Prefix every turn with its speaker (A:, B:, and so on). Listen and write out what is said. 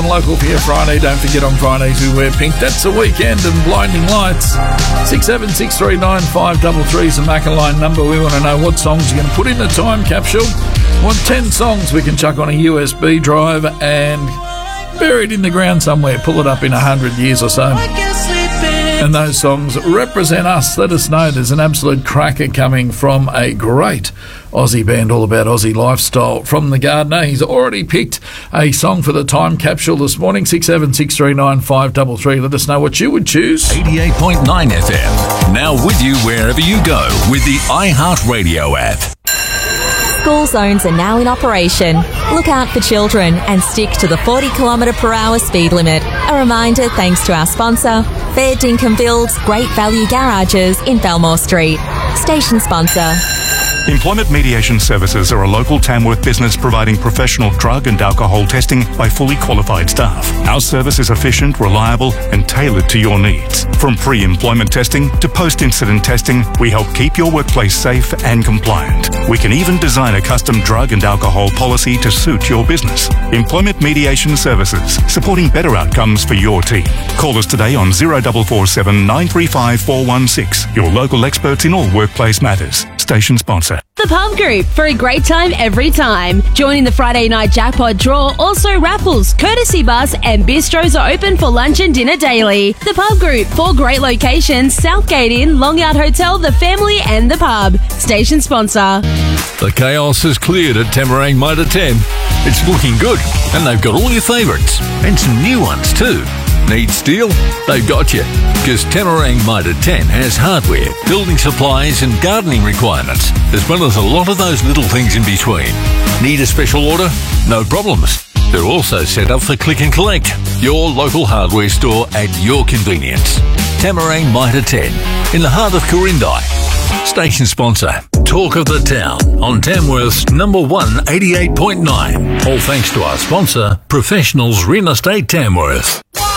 A: Local for your Friday. Don't forget on Fridays we wear pink. That's the weekend and blinding lights. 67639533 is the Macca line number. We want to know what songs you're going to put in the time capsule. Want 10 songs we can chuck on a USB drive and bury it in the ground somewhere. Pull it up in 100 years or so. And those songs represent us. Let us know. There's an absolute cracker coming from a great Aussie band all about Aussie lifestyle. From the Gardener, he's already picked a song for the time capsule this morning. 67639533. Let us know what you would choose.
B: 88.9 FM. Now with you wherever you go with the iHeartRadio app.
C: School zones are now in operation. Look out for children and stick to the 40km/h speed limit. A reminder thanks to our sponsor, Fair Dinkum Builds Great Value Garages in Belmore Street. Station sponsor.
D: Employment Mediation Services are a local Tamworth business providing professional drug and alcohol testing by fully qualified staff. Our service is efficient, reliable and tailored to your needs. From pre-employment testing to post-incident testing, we help keep your workplace safe and compliant. We can even design a custom drug and alcohol policy to suit your business. Employment Mediation Services, supporting better outcomes for your team. Call us today on 0447 935 416. Your local experts in all workplace matters. Station sponsor.
E: The Pub Group, for a great time every time. Joining the Friday night jackpot draw, also raffles, courtesy bus and bistros are open for lunch and dinner daily. The Pub Group, 4 great locations, Southgate Inn, Longyard Hotel, The Family and The Pub. Station sponsor.
B: The chaos has cleared at Tamarang Motor 10. It's looking good, and they've got all your favourites, and some new ones too. Need steel? They've got you. Because Tamarang Motor 10 has hardware, building supplies and gardening requirements, as well as a lot of those little things in between. Need a special order? No problems. They're also set up for click and collect. Your local hardware store at your convenience. Tamarang Motor 10, in the heart of Corindai. Station sponsor. Talk of the town on Tamworth's number 1 88.9. All thanks to our sponsor, Professionals Real Estate Tamworth.